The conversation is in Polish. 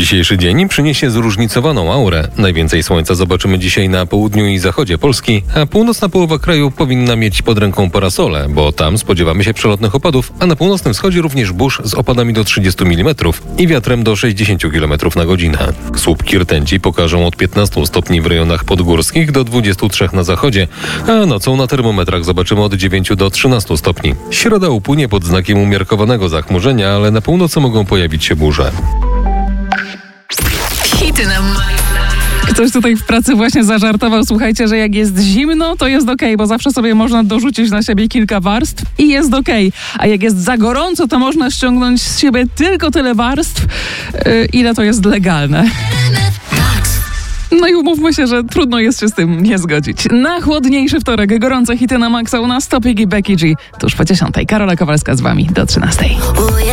Dzisiejszy dzień przyniesie zróżnicowaną aurę. Najwięcej słońca zobaczymy dzisiaj na południu i zachodzie Polski, a północna połowa kraju powinna mieć pod ręką parasolę, bo tam spodziewamy się przelotnych opadów, a na północnym wschodzie również burz z opadami do 30 mm i wiatrem do 60 km na godzinę. Słupki rtęci pokażą od 15 stopni w rejonach podgórskich do 23 na zachodzie, a nocą na termometrach zobaczymy od 9 do 13 stopni. Środa upłynie pod znakiem umiarkowanego zachmurzenia, ale na północy mogą pojawić się burze. Hity na maksa. Ktoś tutaj w pracy właśnie zażartował, słuchajcie, że jak jest zimno, to jest okej, bo zawsze sobie można dorzucić na siebie kilka warstw i jest okej. A jak jest za gorąco, to można ściągnąć z siebie tylko tyle warstw, ile to jest legalne. No i umówmy się, że trudno jest się z tym nie zgodzić. Na chłodniejszy wtorek, gorące hity na maksa u nas, Topik i Becky G. Tuż po 10. Karola Kowalska z wami do 13.